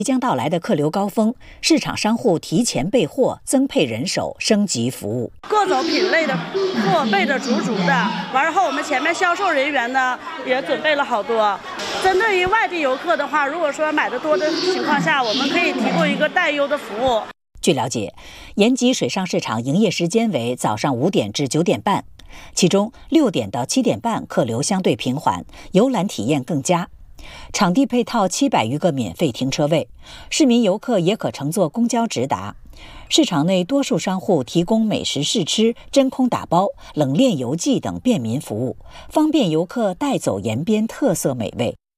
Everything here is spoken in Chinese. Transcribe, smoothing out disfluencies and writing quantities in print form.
即将到来的客流高峰，市场商户提前备货、增配人手、升级服务。 各种品类的货备着足足的，完后我们前面销售人员呢也准备了好多。针对于外地游客的话，如果说买的多的情况下，我们可以提供一个代优的服务。 据了解，延吉水上市场营业时间为早上5点至9点半，其中6点到7点半客流相对平缓，游览体验更佳。场地配套700余个免费停车位，市民游客也可乘坐公交直达。市场内多数商户提供美食试吃、真空打包、冷链邮寄等便民服务，方便游客带走延边特色美味。